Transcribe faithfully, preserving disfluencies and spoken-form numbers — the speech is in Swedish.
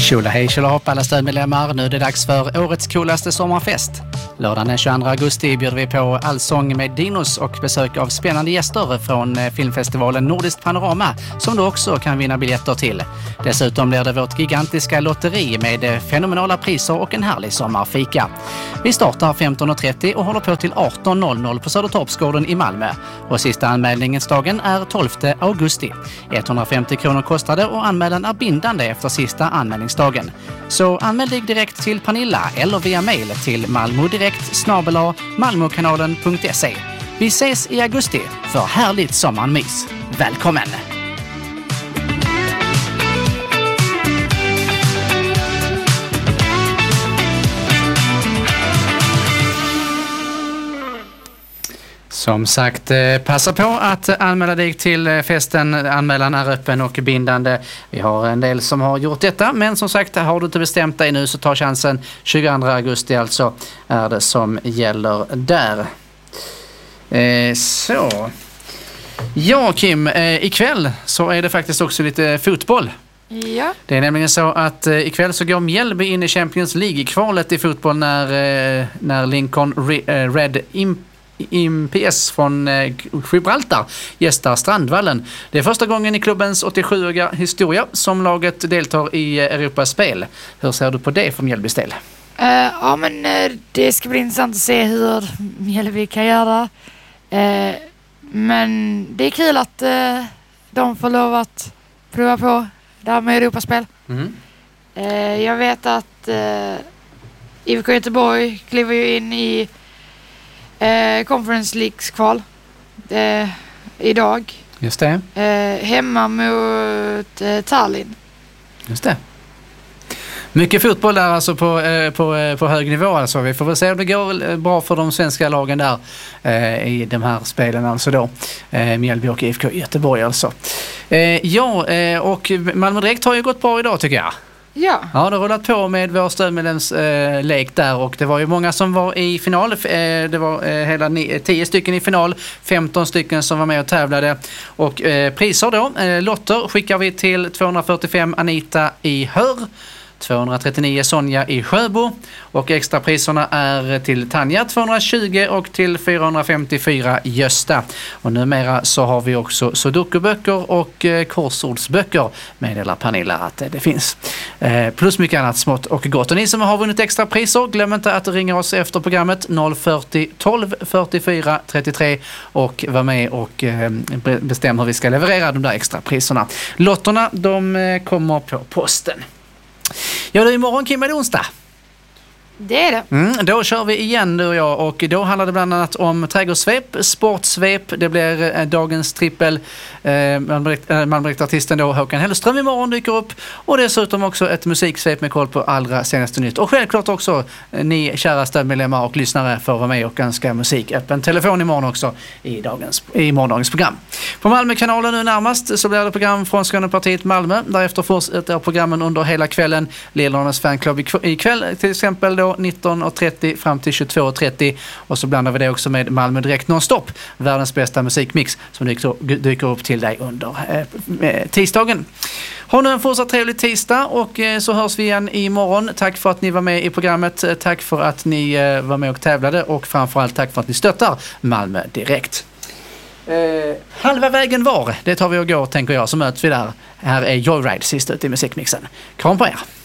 Tjola hej, tjola hopp alla stödmedlemmar. Nu är det dags för årets coolaste sommarfest. Lördagen den tjugoandra augusti bjuder vi på allsång med Dinos och besök av spännande gäster från filmfestivalen Nordiskt Panorama som du också kan vinna biljetter till. Dessutom blir det vårt gigantiska lotteri med fenomenala priser och en härlig sommarfika. Vi startar femton och trettio och håller på till arton noll noll på Södertorpsgården i Malmö. Och sista anmälningsdagen är tolfte augusti. etthundrafemtio kronor kostade och anmälan är bindande efter sista anmälningsdagen. Så anmäl dig direkt till Pernilla eller via mail till malmodirekt snabel-a malmokanalen punkt se. Vi ses i augusti för härligt sommarmys. Välkommen! Som sagt, passa på att anmäla dig till festen. Anmälan är öppen och bindande. Vi har en del som har gjort detta, men som sagt, har du inte bestämt dig nu så ta chansen. tjugoandra augusti alltså är det som gäller där. Eh, så. Ja, Kim, eh, ikväll så är det faktiskt också lite fotboll. Ja. Det är nämligen så att eh, ikväll så går Mjällby in i Champions League-kvalet i fotboll när, eh, när Lincoln Re- eh, Red Imp I P S från eh, Gibraltar gästar Strandvallen. Det är första gången i klubbens åttiosjuåriga historia som laget deltar i Europaspel. Hur ser du på det för Mjällbys del? Uh, ja, men uh, det ska bli intressant att se hur Mjällby kan göra. Uh, men det är kul att uh, de får lov att prova på det här med Europaspel. Mm. Uh, jag vet att uh, I V K Göteborg kliver ju in i Eh, Conference Leagues kval eh, idag. Just det. Eh, hemma mot eh, Tallinn. Just det. Mycket fotboll där alltså på, eh, på, eh, på hög nivå alltså. Vi får väl se om det går bra för de svenska lagen där eh, i de här spelen alltså då. Eh, Mjällby och I F K Göteborg alltså. Eh, ja, eh, och Malmö Direkt har ju gått bra idag tycker jag. Ja. Ja, det har rullat på med vår stödmedlems eh, lek där och det var ju många som var i final. Eh, det var eh, hela ni- tio stycken i final, femton stycken som var med och tävlade. Och eh, priser då, eh, lotter skickar vi till tvåhundrafyrtiofem Anita i Hör, tvåhundratrettionio Sonja i Sjöbo och extra priserna är till Tanja tvåhundratjugo och till fyrahundrafemtiofyra Gösta. Och numera så har vi också sudokuböcker och eh, korsordsböcker meddelar Pernilla att eh, det finns. Eh, plus mycket annat smått och gott. Och ni som har vunnit extra priser, glöm inte att ringa oss efter programmet noll fyrtio tolv fyrtiofyra trettiotre och var med och eh, bestämma hur vi ska leverera de där extra priserna. Lotterna de eh, kommer på posten. Ja, det är imorgon Kim, är det onsdag? Det är det. Mm, då kör vi igen du och jag och då handlar det bland annat om trädgårdssvep, sportsvep, det blir eh, dagens trippel, eh, Malmöartisten då Håkan Hellström imorgon dyker upp och dessutom också ett musiksvep med koll på allra senaste nytt och självklart också eh, ni kära stödmedlemmar och lyssnare får vara med och önska musik. Öppen telefon imorgon också i, dagens, i morgondagens program. På Malmökanalen nu närmast så blir det program från Skånepartiet Malmö, därefter fortsätter programmen under hela kvällen. Lillornas fanklubb ikväll till exempel då nitton och trettio fram till tjugotvå och trettio och så blandar vi det också med Malmö Direkt nonstop, världens bästa musikmix som dyker, dyker upp till dig under eh, tisdagen. Ha nu en fortsatt trevlig tisdag och eh, så hörs vi igen imorgon. Tack för att ni var med i programmet, tack för att ni eh, var med och tävlade och framförallt tack för att ni stöttar Malmö Direkt. Eh, halva vägen var, det tar vi och går tänker jag, så möts vi där. Här är Joyride sist ut i musikmixen. Kram på er!